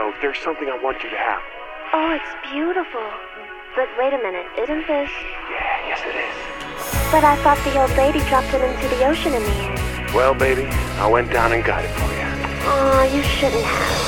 child, there's something I want you to have. Oh, it's beautiful. But wait a minute, isn't this... Yeah, yes it is. But I thought the old lady dropped it into the ocean in the end. Well, baby, I went down and got it for you. Aw, you shouldn't have.